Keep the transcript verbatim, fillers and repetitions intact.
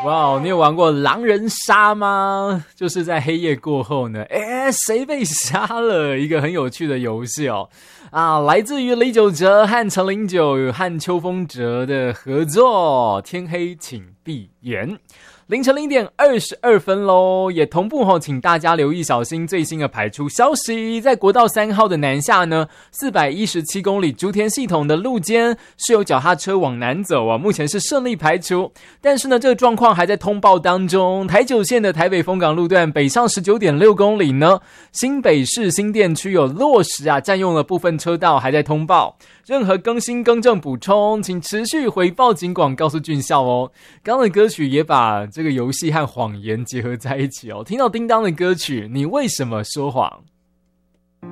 哇，你有玩过狼人杀吗？就是在黑夜过后呢，诶，谁被杀了？一个很有趣的游戏哦。啊，来自于李玖哲和陈零九和邱锋哲的合作，天黑请闭眼。凌晨零点二十二分咯，也同步吼，请大家留意小心最新的排出消息。在国道三号的南下呢，四百一十七公里竹田系统的路肩是有脚踏车往南走啊，目前是顺利排除。但是呢，这个状况还在通报当中。台九线的台北丰港路段北上 十九点六公里呢，新北市新店区有落石啊，占用了部分车道，还在通报。任何更新更正补充，请持续回报警广告诉俊孝哦。刚刚的歌曲也把这个游戏和谎言结合在一起哦。听到叮当的歌曲，你为什么说谎？